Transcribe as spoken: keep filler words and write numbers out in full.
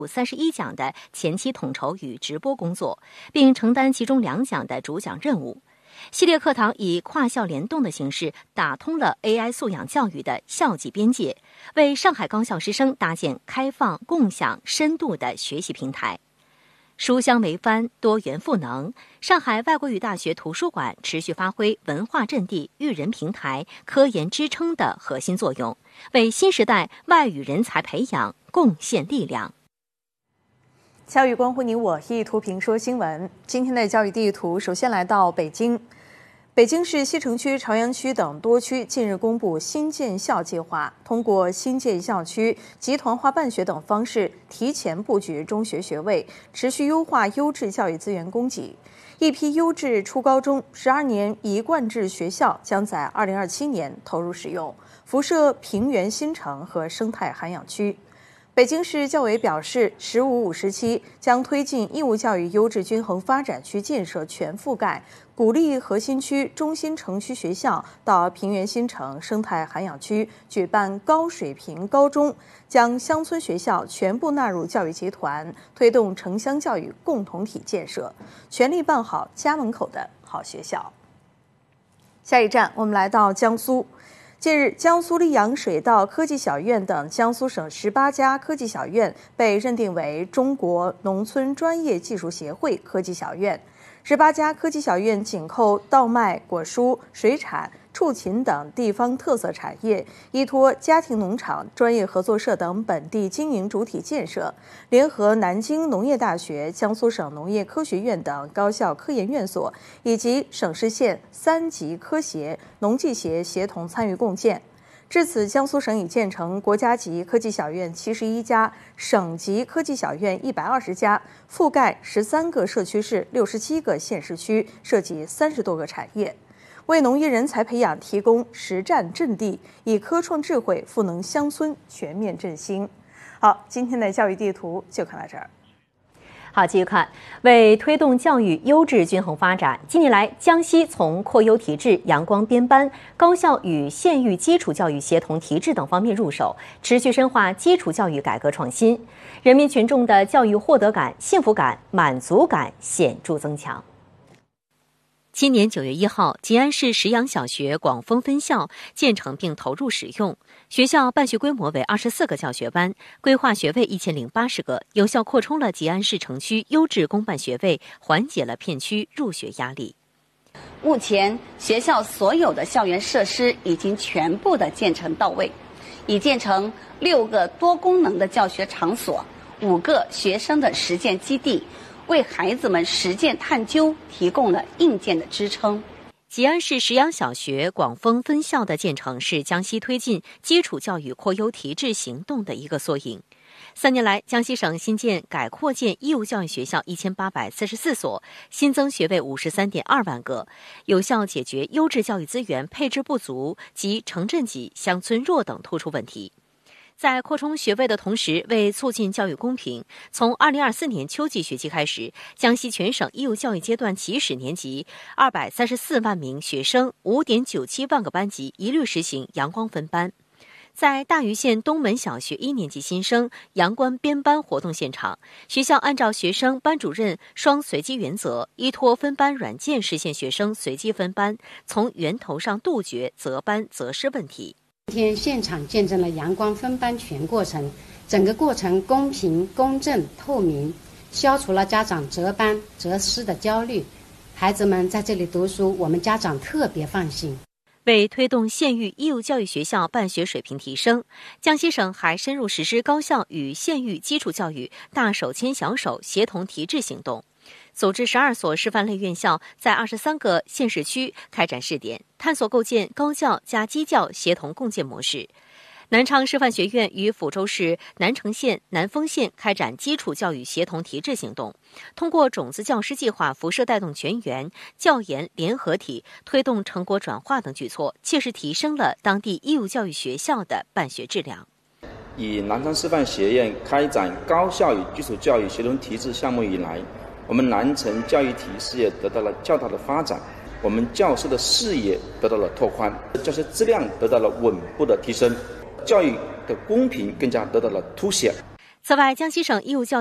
三十一奖的前期统筹与直播工作，并承担其中两奖的主讲任务。系列课堂以跨校联动的形式，打通了 A I 素养教育的校际边界，为上海高校师生搭建开放、共享、深度的学习平台。书香为帆，多元赋能。上海外国语大学图书馆持续发挥文化阵地、育人平台、科研支撑的核心作用，为新时代外语人才培养贡献力量。 教育关乎你我，一图评说新闻。今天的教育地图，首先来到北京。北京市西城区、朝阳区等多区近日公布新建校计划，通过新建校区、集团化办学等方式，提前布局中学学位，持续优化优质教育资源供给。一批优质初高中十二年一贯制学校将在二零二七年投入使用，辐射平原新城和生态涵养区。北京市教委表示，十五五时期将推进义务教育优质均衡发展区建设全覆盖，鼓励核心区、中心城区学校到平原新城、生态涵养区举办高水平高中，将乡村学校全部纳入教育集团，推动城乡教育共同体建设，全力办好家门口的好学校。下一站，我们来到江苏。近日，江苏溧阳水稻科技小院等江苏省十八家科技小院被认定为中国农村专业技术协会科技小院。十八家科技小院紧扣稻麦、果蔬、水产、畜禽等地方特色产业，依托家庭农场、专业合作社等本地经营主体建设，联合南京农业大学、江苏省农业科学院等高校科研院所以及省市县三级科协、农技协协同参与共建。至此，江苏省已建成国家级科技小院七十一家，省级科技小院一百二十家，覆盖十三个社区市、六十七个县市区，涉及三十多个产业，为农业人才培养提供实战阵地，以科创智慧赋能乡村全面振兴。好，今天的教育地图就看到这儿。 好，继续看，为推动教育优质均衡发展，近年来，江西从扩优提质、阳光编班、高校与县域基础教育协同提质等方面入手，持续深化基础教育改革创新，人民群众的教育获得感、幸福感、满足感显著增强。今年九月一号，吉安市石阳小学广丰分校建成并投入使用。学校办学规模为二十四个教学班，规划学位一千零八十个，有效扩充了吉安市城区优质公办学位，缓解了片区入学压力。 目前，学校所有的校园设施已经全部的建成到位，已建成六个多功能的教学场所，五个学生的实践基地。为孩子们实践探究提供了硬件的支撑。 吉安市石阳小学广丰分校的建成是江西推进基础教育扩优提质行动的一个缩影。三年来，江西省新建改扩建义务教育学校一千八百四十四所，新增学位五十三点二万个，有效解决优质教育资源配置不足及城镇级、乡村弱等突出问题。在扩充学位的同时，为促进教育公平，从二零二四年秋季学期开始，江西全省义务教育阶段起始年级二百三十四万名学生，五点九七万个班级一律实行阳光分班。在大余县东门小学一年级新生阳光编班活动现场，学校按照学生班主任双随机原则，依托分班软件实现学生随机分班，从源头上杜绝择班择师问题。 今天现场见证了阳光分班全过程，整个过程公平、公正、透明，消除了家长择班择师的焦虑。孩子们在这里读书，我们家长特别放心。 为推动县域义务教育学校办学水平提升，江西省还深入实施高校与县域基础教育大手牵小手协同提质行动，组织十二所示范类院校在二十三个县市区开展试点，探索构建高教加基教协同共建模式。南昌师范学院与抚州市南城县、南丰县开展基础教育协同提质行动，通过种子教师计划辐射带动全员、教研联合体、推动成果转化等举措，切实提升了当地义务教育学校的办学质量。 以南昌师范学院开展高校与基础教育协同提质项目以来，我们南城教育体事业得到了较大的发展，我们教师的视野得到了拓宽，教学质量得到了稳步的提升，教育的公平更加得到了凸显。 此外，江西省义务教育